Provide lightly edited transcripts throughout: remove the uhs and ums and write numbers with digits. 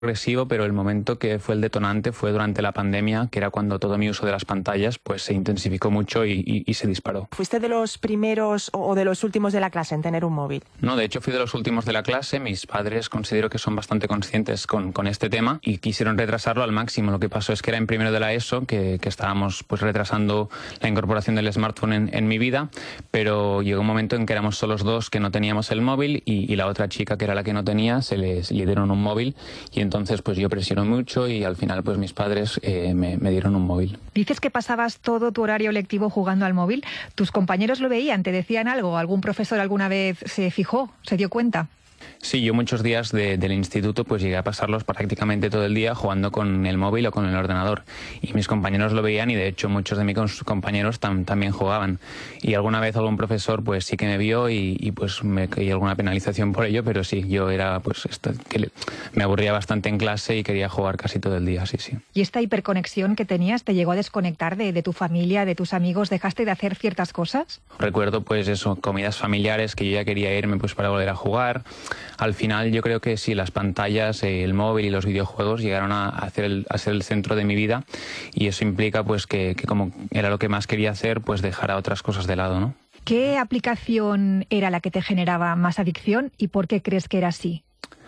progresivo, pero el momento que fue el detonante fue durante la pandemia, que era cuando todo mi uso de las pantallas pues se intensificó mucho y se disparó. ¿Fuiste de los primeros o de los últimos de la clase en tener un móvil? No, de hecho fui de los últimos de la clase. Mis padres considero que son bastante conscientes con este tema y quisieron retrasarlo al máximo. Lo que pasó es que era en primero de la ESO que estábamos pues retrasando la incorporación del smartphone en mi vida, pero llegó un momento en que éramos solo dos que no teníamos el móvil y la otra chica que era la que no tenía le dieron un móvil y entonces pues yo presioné mucho y al final pues mis padres me dieron un móvil. Dices que pasabas todo tu horario lectivo jugando al móvil. ¿Tus compañeros lo veían? ¿Te decían algo? ¿Algún profesor alguna vez se fijó? ¿Se dio cuenta? Sí, yo muchos días del instituto pues llegué a pasarlos prácticamente todo el día jugando con el móvil o con el ordenador y mis compañeros lo veían y de hecho muchos de mis compañeros también jugaban y alguna vez algún profesor pues sí que me vio y pues me caí alguna penalización por ello, pero sí, yo era pues que me aburría bastante en clase y quería jugar casi todo el día, sí. ¿Y esta hiperconexión que tenías te llegó a desconectar de tu familia, de tus amigos? ¿Dejaste de hacer ciertas cosas? Recuerdo pues eso, comidas familiares que yo ya quería irme pues para volver a jugar. Al final yo creo que sí, las pantallas, el móvil y los videojuegos llegaron a ser el centro de mi vida y eso implica pues que como era lo que más quería hacer, pues dejar a otras cosas de lado, ¿no? ¿Qué aplicación era la que te generaba más adicción y por qué crees que era así?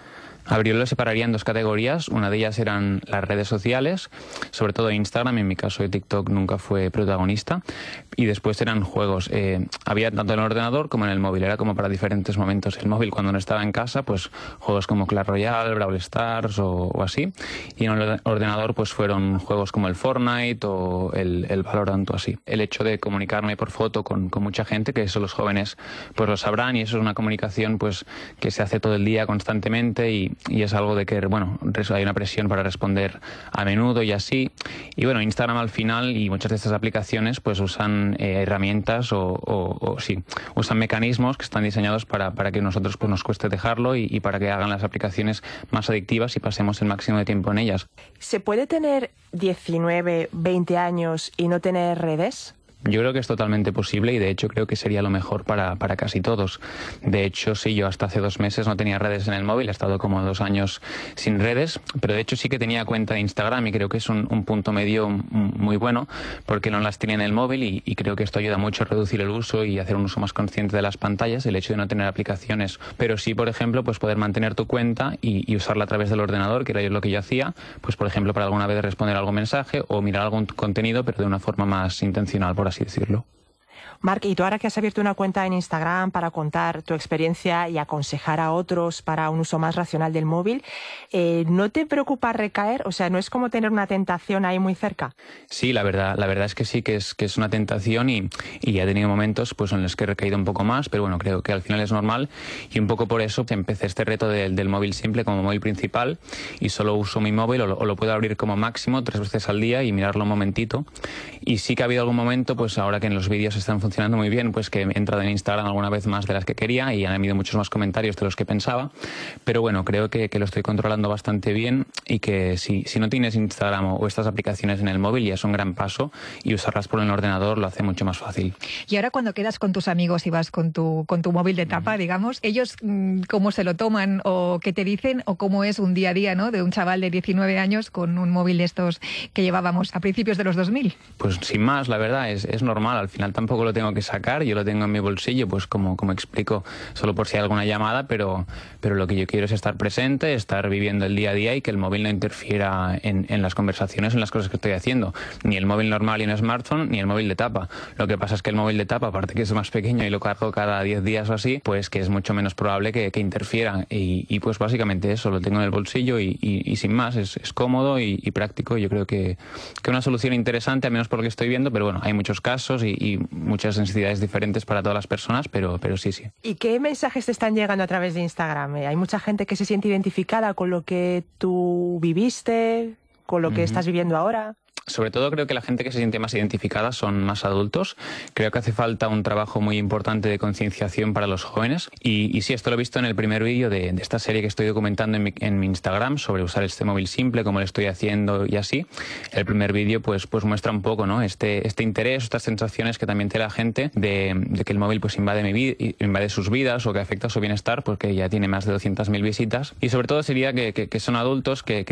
Yo lo separaría en dos categorías. Una de ellas eran las redes sociales, sobre todo Instagram, en mi caso TikTok nunca fue protagonista, y después eran juegos. Había tanto en el ordenador como en el móvil, era como para diferentes momentos. El móvil cuando no estaba en casa, pues juegos como Clash Royale, Brawl Stars o así, y en el ordenador pues fueron juegos como el Fortnite o el Valorant o así. El hecho de comunicarme por foto con mucha gente, que eso los jóvenes pues lo sabrán, y eso es una comunicación pues que se hace todo el día constantemente y es algo de que, bueno, hay una presión para responder a menudo y así. Y bueno, Instagram al final y muchas de estas aplicaciones pues usan herramientas o usan mecanismos que están diseñados para que nosotros pues nos cueste dejarlo y para que hagan las aplicaciones más adictivas y pasemos el máximo de tiempo en ellas. ¿Se puede tener 19, 20 años y no tener redes? Yo creo que es totalmente posible y de hecho creo que sería lo mejor para casi todos. De hecho, sí, yo hasta hace 2 meses no tenía redes en el móvil, he estado como 2 años sin redes, pero de hecho sí que tenía cuenta de Instagram y creo que es un punto medio muy bueno porque no las tiene en el móvil y creo que esto ayuda mucho a reducir el uso y hacer un uso más consciente de las pantallas, el hecho de no tener aplicaciones. Pero sí, por ejemplo, pues poder mantener tu cuenta y usarla a través del ordenador, que era lo que yo hacía, pues por ejemplo para alguna vez responder algún mensaje o mirar algún contenido, pero de una forma más intencional, por así decirlo. Marc, y tú ahora que has abierto una cuenta en Instagram para contar tu experiencia y aconsejar a otros para un uso más racional del móvil, ¿no te preocupa recaer? O sea, ¿no es como tener una tentación ahí muy cerca? Sí, la verdad es que sí, que es una tentación y he tenido momentos pues en los que he recaído un poco más, pero bueno, creo que al final es normal y un poco por eso empecé este reto del móvil simple como móvil principal y solo uso mi móvil o lo puedo abrir como máximo 3 veces al día y mirarlo un momentito. Y sí que ha habido algún momento, pues ahora que en los vídeos están funcionando muy bien, pues que he entrado en Instagram alguna vez más de las que quería y han habido muchos más comentarios de los que pensaba, pero bueno, creo que lo estoy controlando bastante bien y que si no tienes Instagram o estas aplicaciones en el móvil ya es un gran paso y usarlas por el ordenador lo hace mucho más fácil. Y ahora cuando quedas con tus amigos y vas con tu móvil de tapa, digamos, ellos ¿cómo se lo toman o qué te dicen o cómo es un día a día, ¿no?, de un chaval de 19 años con un móvil de estos que llevábamos a principios de los 2000? Pues sin más, la verdad, es normal, al final tampoco lo tengo que sacar, yo lo tengo en mi bolsillo, pues como explico, solo por si hay alguna llamada, pero lo que yo quiero es estar presente, estar viviendo el día a día y que el móvil no interfiera en las conversaciones, en las cosas que estoy haciendo, ni el móvil normal y un smartphone, ni el móvil de tapa. Lo que pasa es que el móvil de tapa, aparte que es más pequeño y lo cargo cada 10 días o así, pues que es mucho menos probable que interfiera y pues básicamente eso, lo tengo en el bolsillo y sin más, es cómodo y práctico. Yo creo que una solución interesante, al menos por lo que estoy viendo, pero bueno, hay muchos casos y muchas necesidades diferentes para todas las personas, pero sí. ¿Y qué mensajes te están llegando a través de Instagram? ¿Hay mucha gente que se siente identificada con lo que tú viviste, con lo que estás viviendo ahora? Sobre todo creo que la gente que se siente más identificada son más adultos. Creo que hace falta un trabajo muy importante de concienciación para los jóvenes. Y sí, esto lo he visto en el primer vídeo de esta serie que estoy documentando en mi Instagram sobre usar este móvil simple, cómo lo estoy haciendo y así. El primer vídeo pues muestra un poco, ¿no? Este interés, estas sensaciones que también tiene la gente de que el móvil pues invade sus vidas o que afecta su bienestar, porque ya tiene más de 200.000 visitas. Y sobre todo sería que son adultos que